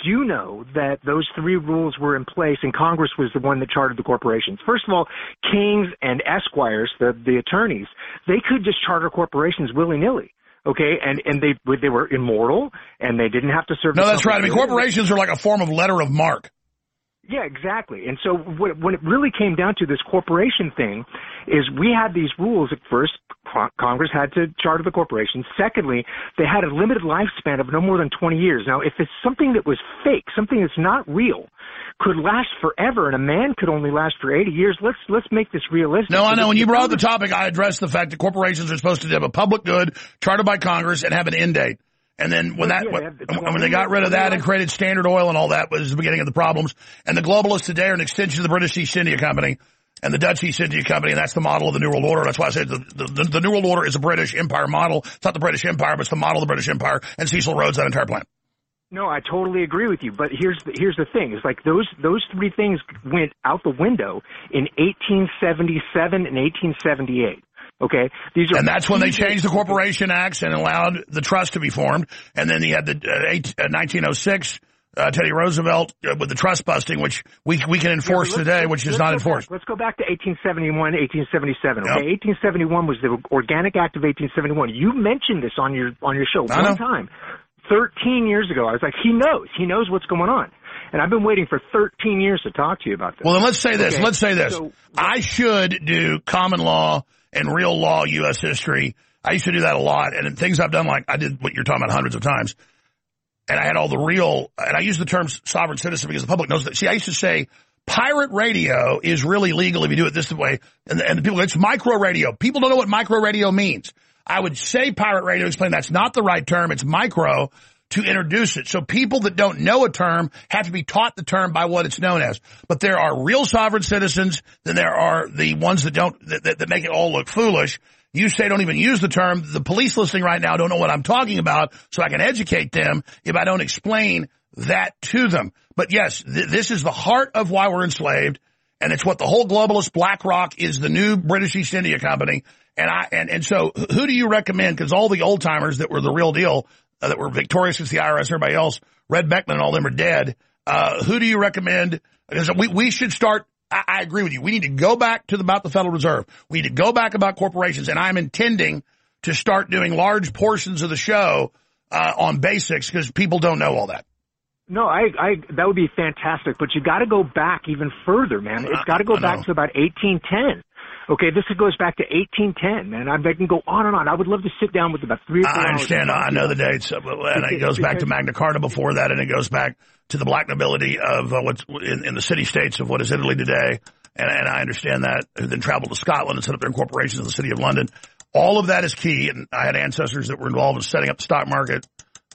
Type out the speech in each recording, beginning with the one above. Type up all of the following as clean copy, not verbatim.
do know that those three rules were in place, and Congress was the one that chartered the corporations. First of all, kings and esquires, the attorneys, they could just charter corporations willy-nilly. Okay, and they were immortal, and they didn't have to serve. No, that's right. I mean, corporations are like a form of letter of marque. Yeah, exactly. And so when it really came down to this corporation thing is we had these rules at first. Congress had to charter the corporation. Secondly, they had a limited lifespan of no more than 20 years. Now, if it's something that was fake, something that's not real, could last forever, and a man could only last for 80 years, let's make this realistic. No, I know. When you brought up the topic, I addressed the fact that corporations are supposed to have a public good chartered by Congress and have an end date. And then when they got rid of that and created Standard Oil and all that was the beginning of the problems. And the globalists today are an extension of the British East India Company and the Dutch East India Company, and that's the model of the New World Order. That's why I say the New World Order is a British Empire model. It's not the British Empire, but it's the model of the British Empire, and Cecil Rhodes, that entire plan. No, I totally agree with you. But here's the thing: it's like those three things went out the window in 1877 and 1878. Okay, and that's when they changed the Corporation Acts and allowed the trust to be formed. And then you had the 1906 Teddy Roosevelt with the trust busting, which we can enforce today, which is not enforced. Let's go back to 1871, 1877. Okay, 1871 was the Organic Act of 1871. You mentioned this on your show one time, 13 years ago. I was like, he knows what's going on. And I've been waiting for 13 years to talk to you about this. Well, then let's say this. Okay. Let's say this. So, I should do common law and real law U.S. history. I used to do that a lot. And things I've done, like I did what you're talking about hundreds of times. And I had all the real, and I use the term sovereign citizen because the public knows that. See, I used to say pirate radio is really legal if you do it this way. And the people, it's micro radio. People don't know what micro radio means. I would say pirate radio, explain that's not the right term. It's micro to introduce it. So people that don't know a term have to be taught the term by what it's known as. But there are real sovereign citizens, then there are the ones that don't, that make it all look foolish. You say don't even use the term. The police listening right now don't know what I'm talking about, so I can educate them if I don't explain that to them. But yes, this is the heart of why we're enslaved, and it's what the whole globalist BlackRock is the new British East India Company. And so who do you recommend? Because all the old timers that were the real deal, that were victorious against the IRS and everybody else, Red Beckman and all them are dead. Who do you recommend? Because we should start. I agree with you. We need to go back to about the Federal Reserve. We need to go back about corporations, and I'm intending to start doing large portions of the show on basics because people don't know all that. No, that would be fantastic, but you got to go back even further, man. It's got to go back to about 1810. Okay, this goes back to 1810, man. I can go on and on. I would love to sit down with about 3 or 4 hours. I understand. I know the dates, and it goes back to Magna Carta before that, and it goes back to the black nobility of what's in the city-states of what is Italy today, and I understand that. Who then traveled to Scotland and set up their corporations in the city of London. All of that is key, and I had ancestors that were involved in setting up the stock market,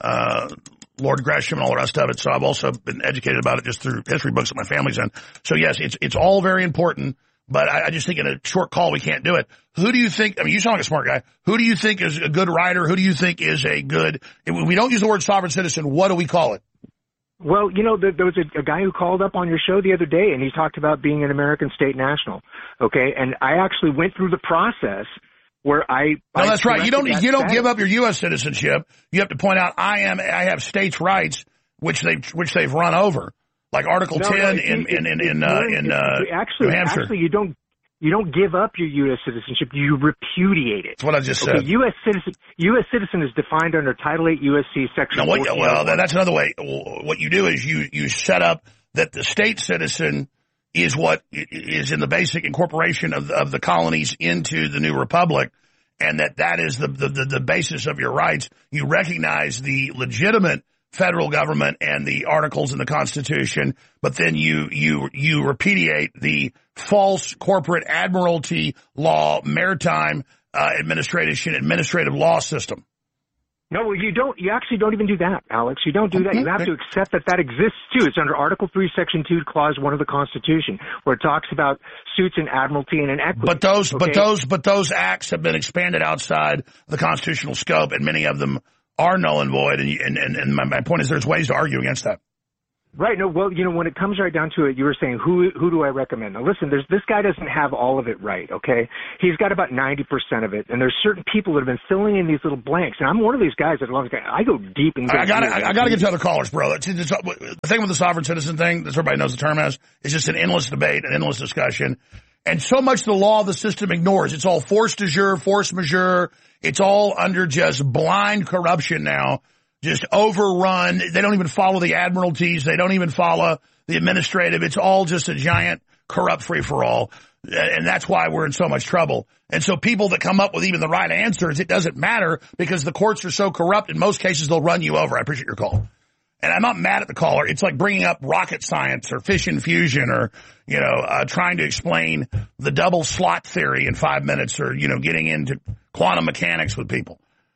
Lord Gresham and all the rest of it, so I've also been educated about it just through history books that my family's in. So yes, it's all very important. But I just think in a short call, we can't do it. Who do you think, I mean, you sound like a smart guy. Who do you think is a good writer? Who do you think is a good, if we don't use the word sovereign citizen, what do we call it? Well, you know, there was a guy who called up on your show the other day, and he talked about being an American state national. Okay. And I actually went through the process where No, that's right. You don't give up your U.S. citizenship. You have to point out, I have states' rights, which they've run over. Like Article 10 in New Hampshire. Actually, you don't give up your U.S. citizenship. You repudiate it. That's what I just said. U.S. citizen is defined under Title 8 U.S.C. Section 14. Well, that's another way. What you do is you set up that the state citizen is what is in the basic incorporation of the colonies into the new republic, and that is the basis of your rights. You recognize the legitimate federal government and the articles in the Constitution, but then you repudiate the false corporate admiralty law, maritime administrative law system. No, you don't. You actually don't even do that, Alex. You don't do that. You have to accept that exists too. It's under Article 3, Section 2, Clause 1 of the Constitution, where it talks about suits in admiralty and in equity. But those acts have been expanded outside the constitutional scope, and many of them are null and void, and my point is there's ways to argue against that. Right. No, well, when it comes right down to it, you were saying, who do I recommend? Now, listen, this guy doesn't have all of it right, okay? He's got about 90% of it, and there's certain people that have been filling in these little blanks, and I'm one of these guys that I go deep and I got to get to other callers, bro. The thing with the sovereign citizen thing, that everybody knows the term as, is just an endless debate, an endless discussion, and so much the law of the system ignores. It's all force majeure. It's all under just blind corruption now. Just overrun. They don't even follow the admiralties. They don't even follow the administrative. It's all just a giant corrupt free-for-all. And that's why we're in so much trouble. And so people that come up with even the right answers, it doesn't matter because the courts are so corrupt. In most cases, they'll run you over. I appreciate your call. And I'm not mad at the caller. It's like bringing up rocket science or fission fusion or, trying to explain the double slot theory in 5 minutes or, getting into quantum mechanics with people.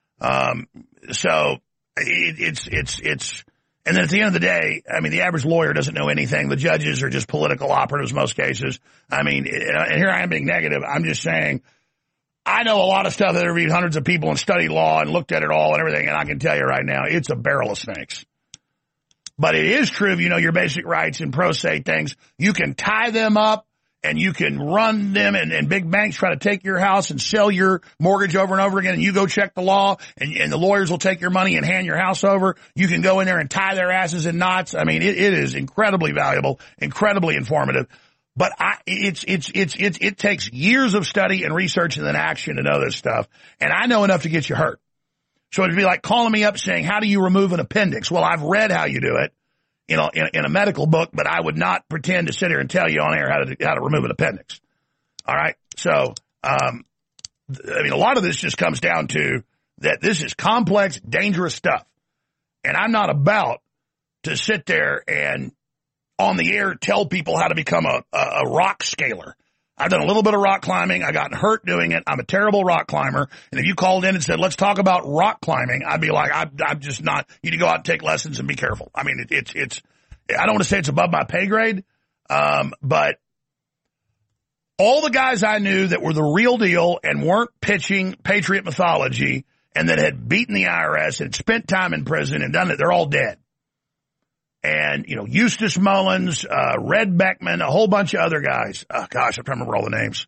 It's and then at the end of the day, I mean, the average lawyer doesn't know anything. The judges are just political operatives most cases. I mean, and here I am being negative. I'm just saying I know a lot of stuff that I've read hundreds of people and studied law and looked at it all and everything. And I can tell you right now, it's a barrel of snakes. But it is true, your basic rights and pro se things. You can tie them up. And you can run them, and big banks try to take your house and sell your mortgage over and over again, and you go check the law, and the lawyers will take your money and hand your house over. You can go in there and tie their asses in knots. I mean, it is incredibly valuable, incredibly informative. But it takes years of study and research and then action and other stuff. And I know enough to get you hurt. So it'd be like calling me up saying, how do you remove an appendix? Well, I've read how you do it. In a medical book, but I would not pretend to sit here and tell you on air how to remove an appendix. All right. So, a lot of this just comes down to that this is complex, dangerous stuff. And I'm not about to sit there and on the air tell people how to become a rock scaler. I've done a little bit of rock climbing. I got hurt doing it. I'm a terrible rock climber. And if you called in and said, let's talk about rock climbing, I'd be like, I'm just not. You need to go out and take lessons and be careful. I mean, it's I don't want to say it's above my pay grade, but all the guys I knew that were the real deal and weren't pitching patriot mythology and that had beaten the IRS and spent time in prison and done it, they're all dead. And, Eustace Mullins, Red Beckman, a whole bunch of other guys. Oh, gosh, I can't remember all the names.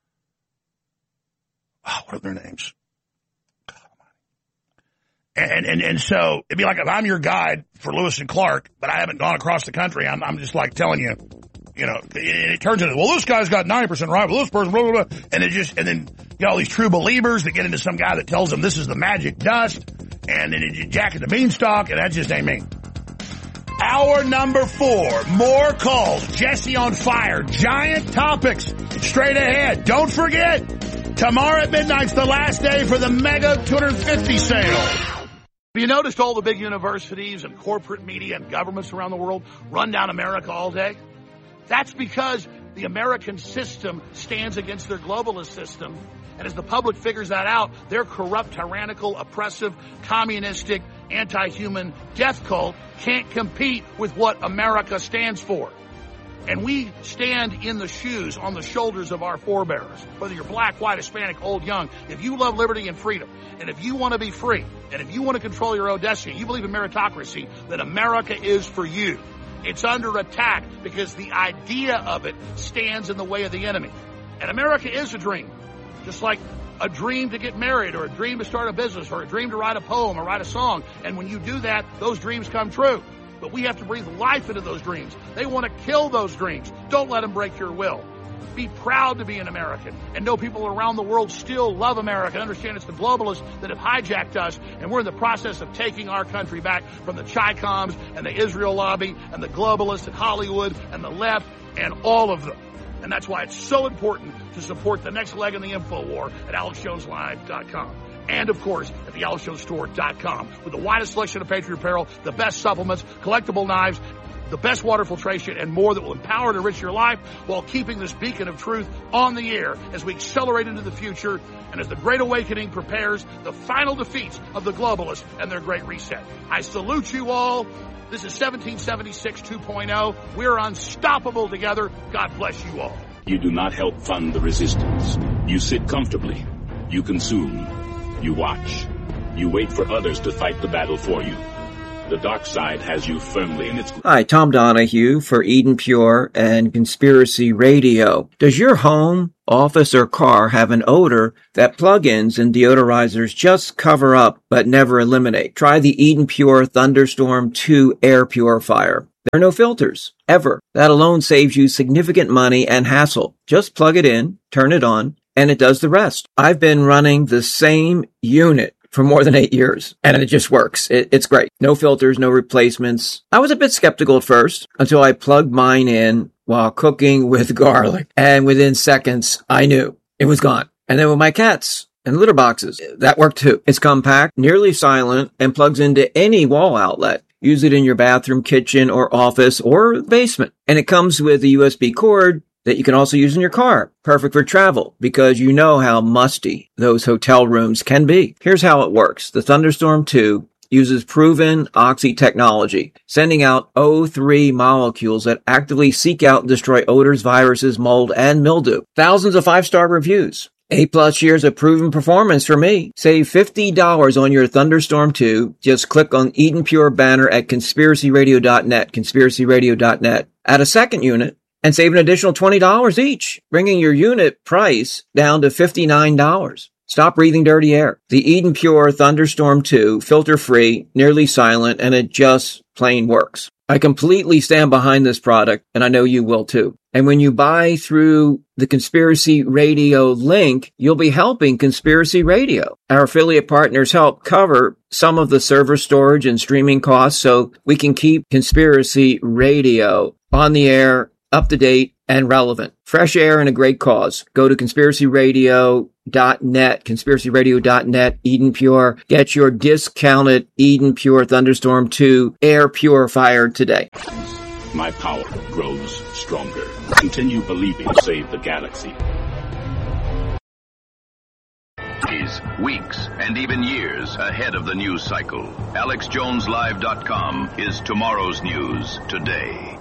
Oh, what are their names? And so it'd be like if I'm your guide for Lewis and Clark, but I haven't gone across the country. I'm just like telling you, it turns into, well, this guy's got 90% right, well, this person, blah, blah, blah. And then you got all these true believers that get into some guy that tells them this is the magic dust and then Jack and the Beanstalk, and that just ain't me. Hour number 4, more calls. Jesse on fire. Giant topics straight ahead. Don't forget, tomorrow at midnight's the last day for the Mega 250 sale. Have you noticed all the big universities and corporate media and governments around the world run down America all day? That's because the American system stands against their globalist system. And as the public figures that out, their corrupt, tyrannical, oppressive, communistic, anti-human death cult can't compete with what America stands for. And we stand in the shoes, on the shoulders of our forebears. Whether you're black, white, Hispanic, old, young, if you love liberty and freedom, and if you want to be free, and if you want to control your own destiny, you believe in meritocracy, then America is for you. It's under attack because the idea of it stands in the way of the enemy. And America is a dream. Just like a dream to get married or a dream to start a business or a dream to write a poem or write a song. And when you do that, those dreams come true. But we have to breathe life into those dreams. They want to kill those dreams. Don't let them break your will. Be proud to be an American and know people around the world still love America and understand it's the globalists that have hijacked us, and we're in the process of taking our country back from the Chi-Coms and the Israel lobby and the globalists at Hollywood and the left and all of them. And that's why it's so important to support the next leg in the info war at AlexJonesLive.com. And, of course, at the AlexJonesStore.com with the widest selection of Patriot apparel, the best supplements, collectible knives, the best water filtration, and more that will empower and enrich your life while keeping this beacon of truth on the air as we accelerate into the future and as the Great Awakening prepares the final defeats of the globalists and their Great Reset. I salute you all. This is 1776 2.0. We're unstoppable together. God bless you all. You do not help fund the resistance. You sit comfortably. You consume. You watch. You wait for others to fight the battle for you. The dark side has you firmly in its grip. Hi, Tom Donahue for Eden Pure and Conspiracy Radio. Does your home, office, or car have an odor that plugins and deodorizers just cover up but never eliminate? Try the Eden Pure Thunderstorm 2 air purifier. There are no filters, ever. That alone saves you significant money and hassle. Just plug it in, turn it on, and it does the rest. I've been running the same unit for more than 8 years, and it just works. It's great. No filters, no replacements. I was a bit skeptical at first until I plugged mine in while cooking with garlic, and within seconds, I knew it was gone. And then with my cats and litter boxes, that worked too. It's compact, nearly silent, and plugs into any wall outlet. Use it in your bathroom, kitchen, or office, or basement. And it comes with a USB cord that you can also use in your car. Perfect for travel, because you know how musty those hotel rooms can be. Here's how it works. The Thunderstorm 2 uses proven Oxy technology, sending out O3 molecules that actively seek out and destroy odors, viruses, mold, and mildew. Thousands of 5-star reviews. 8+ years of proven performance for me. Save $50 on your Thunderstorm 2. Just click on Eden Pure banner at conspiracyradio.net, conspiracyradio.net. Add a second unit and save an additional $20 each, bringing your unit price down to $59. Stop breathing dirty air. The Eden Pure Thunderstorm 2, filter-free, nearly silent, and it just plain works. I completely stand behind this product, and I know you will too. And when you buy through the Conspiracy Radio link, you'll be helping Conspiracy Radio. Our affiliate partners help cover some of the server storage and streaming costs so we can keep Conspiracy Radio on the air, up to date, and relevant. Fresh air and a great cause. Go to conspiracyradio.net, conspiracyradio.net, Eden Pure. Get your discounted Eden Pure Thunderstorm 2 air purifier today. My power grows stronger. Continue believing to save the galaxy. Days, weeks, and even years ahead of the news cycle. AlexJonesLive.com is tomorrow's news today.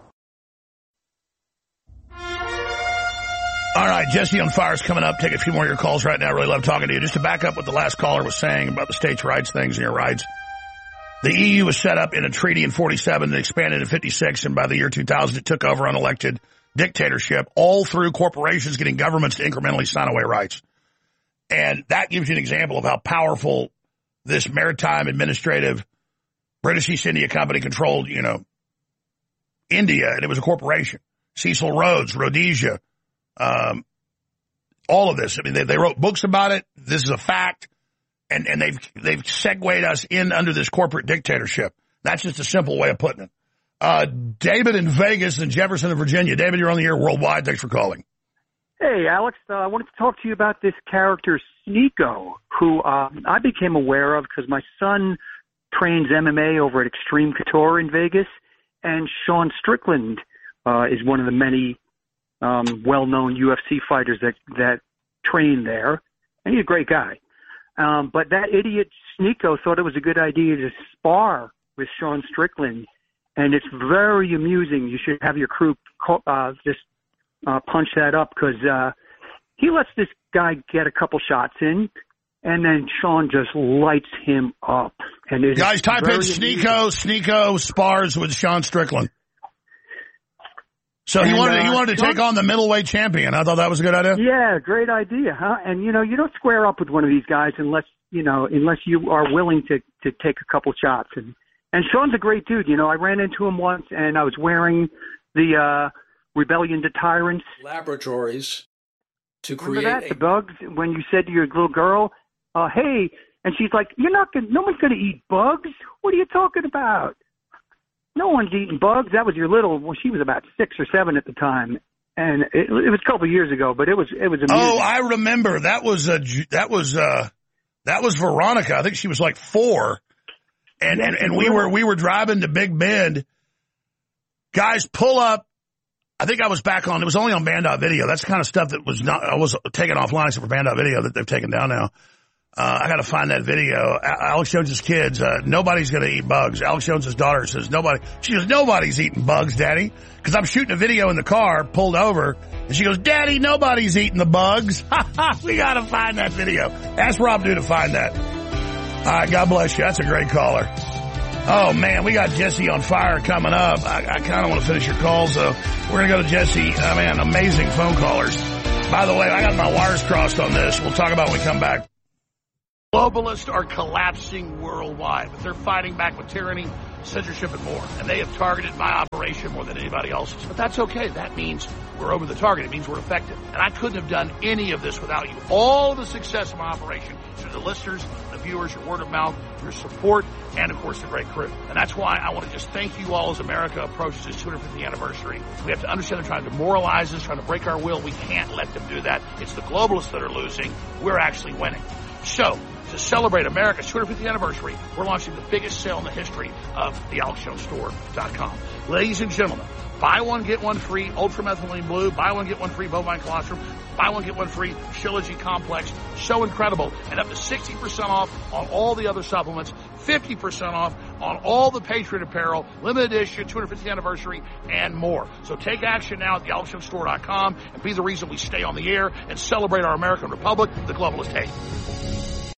All right, Jesse on Fire's coming up. Take a few more of your calls right now. I really love talking to you. Just to back up what the last caller was saying about the states' rights things and your rights. The EU was set up in a treaty in 47 that expanded in 56, and by the year 2000 it took over unelected dictatorship, all through corporations getting governments to incrementally sign away rights. And that gives you an example of how powerful this maritime administrative British East India Company controlled, India, and it was a corporation. Cecil Rhodes, Rhodesia, all of this. I mean, they wrote books about it. This is a fact. And they've segued us in under this corporate dictatorship. That's just a simple way of putting it. David in Vegas and Jefferson in Virginia. David, you're on the air worldwide. Thanks for calling. Hey, Alex. I wanted to talk to you about this character, Sneako, who I became aware of because my son trains MMA over at Extreme Couture in Vegas, and Sean Strickland is one of the many well-known UFC fighters that train there, and he's a great guy. But that idiot Sneako thought it was a good idea to spar with Sean Strickland, and it's very amusing. You should have your crew just punch that up, because he lets this guy get a couple shots in, and then Sean just lights him up. And guys, type in Sneako spars with Sean Strickland. So he wanted to take on the middleweight champion. I thought that was a good idea. Yeah, great idea, huh? And you don't square up with one of these guys unless you are willing to take a couple shots. And Sean's a great dude. I ran into him once, and I was wearing the Rebellion to Tyrants laboratories to create. Remember that, the bugs? When you said to your little girl, "Hey," and she's like, no one's gonna eat bugs. What are you talking about? No one's eating bugs. That was your little. Well, she was about 6 or 7 at the time, and it was a couple of years ago. But it was amusing. Oh, I remember. That was Veronica. I think she was like 4, and we were driving to Big Bend. Guys, pull up. I think I was back on. It was only on Band.video. That's the kind of stuff that I was taken offline except for Band.video that they've taken down now. I got to find that video. Alex Jones's kids, nobody's going to eat bugs. Alex Jones's daughter says she goes, nobody's eating bugs, Daddy. Because I'm shooting a video in the car, pulled over, and she goes, Daddy, nobody's eating the bugs. We got to find that video. Ask Rob Dew to find that. All right, God bless you. That's a great caller. Oh, man, we got Jesse on fire coming up. I kind of want to finish your calls, though. We're going to go to Jesse. Man, amazing phone callers. By the way, I got my wires crossed on this. We'll talk about it when we come back. Globalists are collapsing worldwide, but they're fighting back with tyranny, censorship, and more. And they have targeted my operation more than anybody else's. But that's okay. That means we're over the target. It means we're effective. And I couldn't have done any of this without you. All the success of my operation through the listeners, the viewers, your word of mouth, your support, and, of course, the great crew. And that's why I want to just thank you all as America approaches its 250th anniversary. We have to understand they're trying to demoralize us, trying to break our will. We can't let them do that. It's the globalists that are losing. We're actually winning. So, to celebrate America's 250th anniversary, we're launching the biggest sale in the history of thealexjonesstore.com. Ladies and gentlemen, buy one, get one free ultramethylene blue, buy one, get one free bovine colostrum, buy one, get one free Shilajit complex. So incredible. And up to 60% off on all the other supplements, 50% off on all the Patriot apparel, limited edition, 250th anniversary, and more. So take action now at thealexjonesstore.com and be the reason we stay on the air and celebrate our American Republic, the globalist hate.